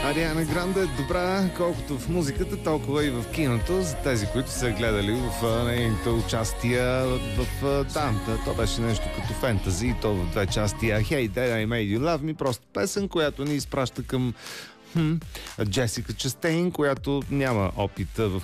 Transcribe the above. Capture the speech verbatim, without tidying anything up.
Ариана Гранде е добра колкото в музиката, толкова и в киното. За тези, които са гледали в нейните участия в... Да, то беше нещо като фентази и то в две части. Hey, Dad, I Made You Love Me, просто песен, която ни изпраща към хм, Джесика Честейн, която няма опит в